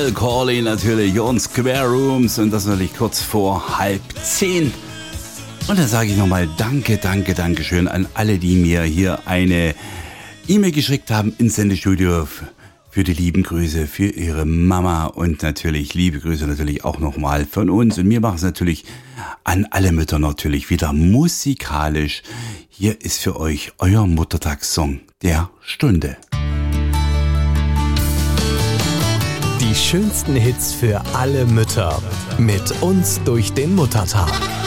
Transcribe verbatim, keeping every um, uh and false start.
Phil Corley natürlich und Square Rooms und das natürlich kurz vor halb zehn. Und dann sage ich nochmal danke, danke, danke schön an alle, die mir hier eine E-Mail geschickt haben ins Sendestudio für die lieben Grüße, für ihre Mama und natürlich liebe Grüße natürlich auch nochmal von uns. Und mir macht es natürlich an alle Mütter natürlich wieder musikalisch. Hier ist für euch euer Muttertagssong der Stunde. Die schönsten Hits für alle Mütter. Mit uns durch den Muttertag.